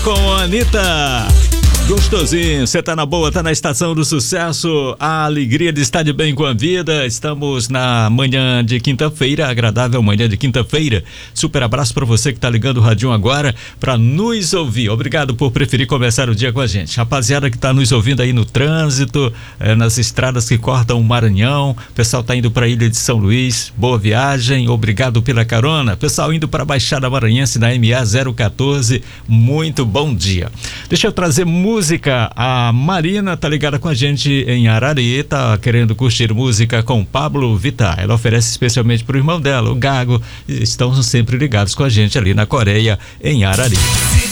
com a Anitta. Gostosinho, você tá na boa, tá na estação do sucesso, a alegria de estar de bem com a vida. Estamos na manhã de quinta-feira, agradável manhã de quinta-feira. Super abraço para você que tá ligando o radinho agora para nos ouvir. Obrigado por preferir começar o dia com a gente. Rapaziada que tá nos ouvindo aí no trânsito, nas estradas que cortam o Maranhão, pessoal tá indo para a Ilha de São Luís, boa viagem, obrigado pela carona. Pessoal indo para a Baixada Maranhense na MA 014, muito bom dia. Deixa eu trazer música. A Marina tá ligada com a gente em Arari, tá querendo curtir música com Pablo Vittar. Ela oferece especialmente pro irmão dela, o Gago. Estão sempre ligados com a gente ali na Coreia, em Arari.